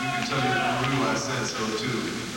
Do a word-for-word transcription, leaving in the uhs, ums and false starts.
You can tell your guru I said so too.